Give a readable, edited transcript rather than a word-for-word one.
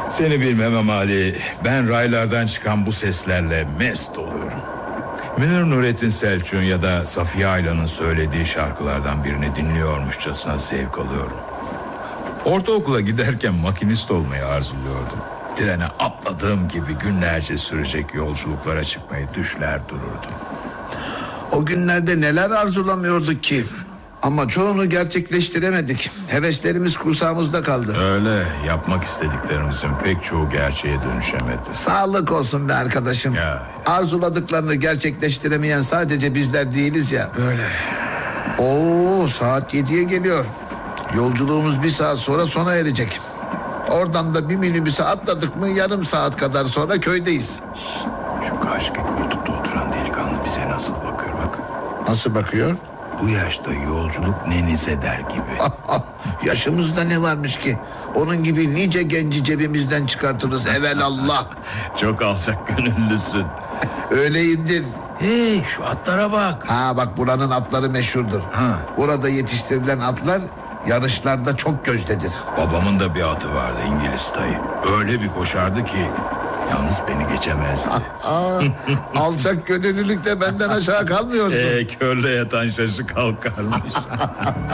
Seni bilmem Ali. Ben raylardan çıkan bu seslerle mest oluyorum. Münir Nurettin Selçuk'un ya da Safiye Aylan'ın söylediği şarkılardan birini dinliyormuşçasına zevk alıyorum. Ortaokula giderken makinist olmayı arzuluyordum. Trene atladığım gibi günlerce sürecek yolculuklara çıkmayı düşler dururdum. O günlerde neler arzulamıyorduk ki? Ama çoğunu gerçekleştiremedik. Heveslerimiz kursağımızda kaldı. Öyle, yapmak istediklerimizin pek çoğu gerçeğe dönüşemedi. Sağlık olsun be arkadaşım. Ya. Arzuladıklarını gerçekleştiremeyen sadece bizler değiliz ya. Öyle. Oo, saat 7'ye geliyor. Yolculuğumuz 1 saat sonra sona erecek. Oradan da bir minibüse atladık mı yarım saat kadar sonra köydeyiz. Şu karşıki koltukta oturan delikanlı bize nasıl bakıyor bak. Nasıl bakıyor? Bu yaşta yolculuk nenize der gibi. Yaşımızda ne varmış ki? Onun gibi nice genci cebimizden çıkartırız evelallah. Çok alçak gönüllüsün. Öyleyimdir. Hey, şu atlara bak. Ha bak, buranın atları meşhurdur. Ha. Burada yetiştirilen atlar yarışlarda çok gözdedir. Babamın da bir atı vardı, İngiliz dayı. Öyle bir koşardı ki yalnız beni geçemezdi. Alçak gönüllülükte benden aşağı kalmıyorsun. Körle yatan şaşı kalkarmış.